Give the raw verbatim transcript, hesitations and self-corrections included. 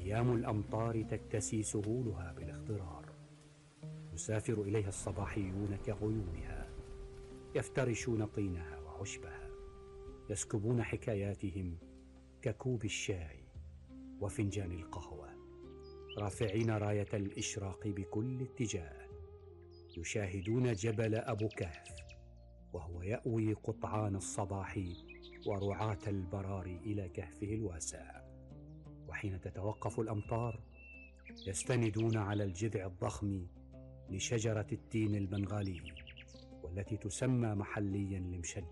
أيام الأمطار تكتسي سهولها بالاخضرار، يسافر إليها الصباحيون كغيومها، يفترشون طينها وعشبها، يسكبون حكاياتهم ككوب الشاي وفنجان القهوة، رافعين راية الإشراق بكل اتجاه، يشاهدون جبل أبو كهف وهو يأوي قطعان الصباح ورعاة البرار إلى كهفه الواسع. وحين تتوقف الأمطار يستندون على الجذع الضخم لشجرة التين البنغالي، والتي تسمى محليا لمشد